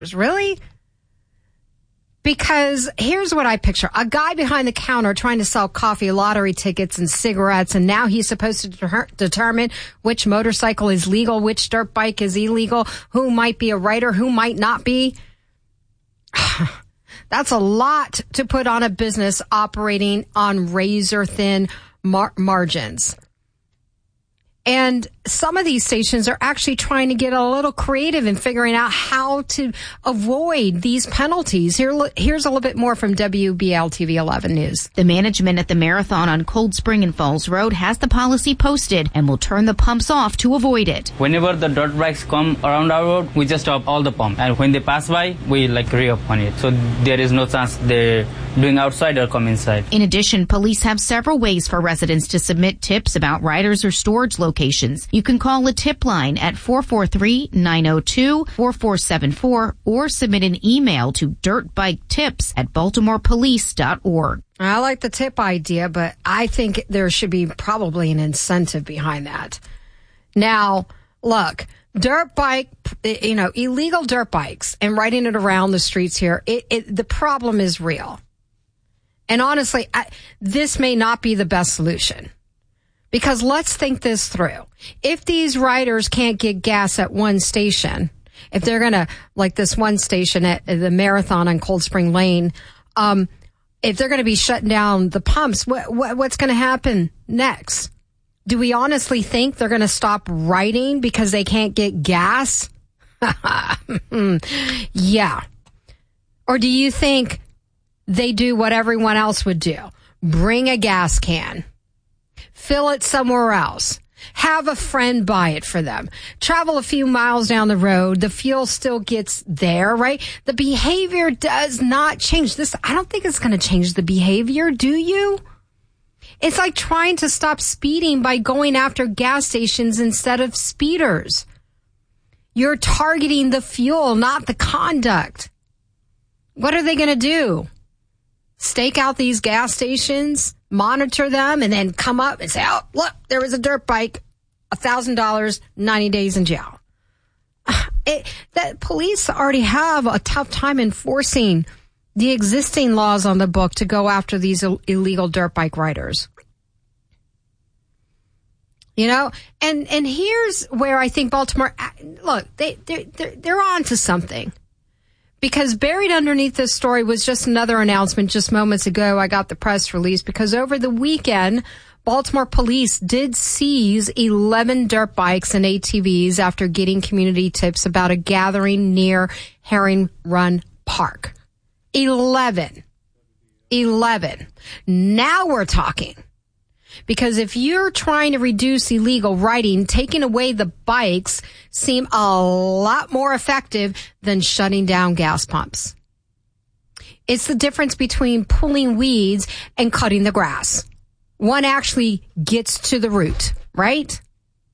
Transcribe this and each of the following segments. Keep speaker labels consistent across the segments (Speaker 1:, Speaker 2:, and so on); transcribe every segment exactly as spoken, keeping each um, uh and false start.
Speaker 1: Really? Because here's what I picture. A guy behind the counter trying to sell coffee, lottery tickets, and cigarettes, and now he's supposed to de- determine which motorcycle is legal, which dirt bike is illegal, who might be a writer, who might not be. That's a lot to put on a business operating on razor-thin mar- margins. And some of these stations are actually trying to get a little creative in figuring out how to avoid these penalties. Here, here's a little bit more from W B L T V eleven News.
Speaker 2: The management at the marathon on Cold Spring and Falls Road has the policy posted and will turn the pumps off to avoid it.
Speaker 3: Whenever the dirt bikes come around our road, we just stop all the pumps. And when they pass by, we like re-up on it. So there is no chance they're doing outside or come inside.
Speaker 2: In addition, police have several ways for residents to submit tips about riders or storage locations. You can call a tip line at four four three, nine oh two, four four seven four or submit an email to dirtbiketips at baltimore police dot org.
Speaker 1: I like the tip idea, but I think there should be probably an incentive behind that. Now, look, dirt bike, you know, illegal dirt bikes and riding it around the streets here, it, it, the problem is real. And honestly, I, this may not be the best solution. Because let's think this through. If these riders can't get gas at one station, if they're going to, like this one station at the marathon on Cold Spring Lane, um, if they're going to be shutting down the pumps, what, what, what's going to happen next? Do we honestly think they're going to stop riding because they can't get gas? Yeah. Or do you think they do what everyone else would do? Bring a gas can. Fill it somewhere else. Have a friend buy it for them. Travel a few miles down the road. The fuel still gets there, right? The behavior does not change. This, I don't think it's going to change the behavior, do you? It's like trying to stop speeding by going after gas stations instead of speeders. You're targeting the fuel, not the conduct. What are they going to do? Stake out these gas stations, monitor them, and then come up and say, oh, look, there was a dirt bike, one thousand dollars, ninety days in jail. It, that police already have a tough time enforcing the existing laws on the book to go after these Ill- illegal dirt bike riders. You know, and, and here's where I think Baltimore, look, they, they're, they're, they're on to something. Because buried underneath this story was just another announcement just moments ago. I got the press release because over the weekend, Baltimore police did seize eleven dirt bikes and A T Vs after getting community tips about a gathering near Herring Run Park. eleven. eleven. Now we're talking. Because if you're trying to reduce illegal riding, taking away the bikes seem a lot more effective than shutting down gas pumps. It's the difference between pulling weeds and cutting the grass. One actually gets to the root, right?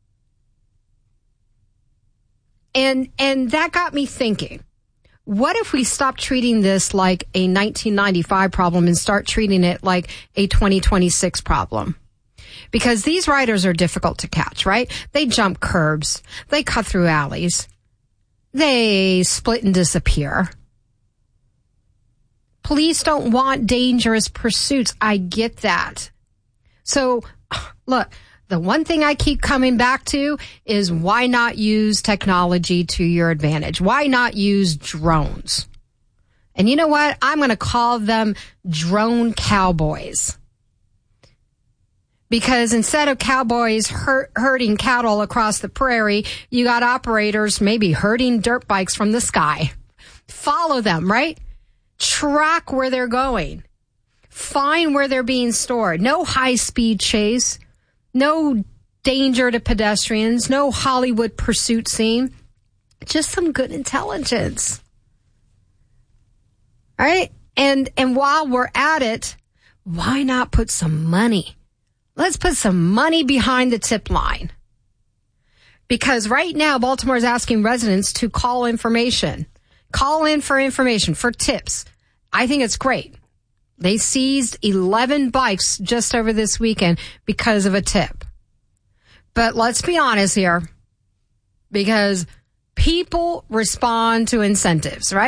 Speaker 1: And, and that got me thinking, what if we stop treating this like a nineteen ninety-five problem and start treating it like a twenty twenty-six problem? Because these riders are difficult to catch, right? They jump curbs. They cut through alleys. They split and disappear. Police don't want dangerous pursuits. I get that. So, look, the one thing I keep coming back to is why not use technology to your advantage? Why not use drones? And you know what? I'm going to call them drone cowboys. Because instead of cowboys herd, herding cattle across the prairie, you got operators maybe herding dirt bikes from the sky. Follow them, right? Track where they're going. Find where they're being stored. No high-speed chase. No danger to pedestrians. No Hollywood pursuit scene. Just some good intelligence. All right? And, and while we're at it, why not put some money? Let's put some money behind the tip line. Because right now, Baltimore is asking residents to call information. Call in for information, for tips. I think it's great. They seized eleven bikes just over this weekend because of a tip. But let's be honest here. Because People respond to incentives, right?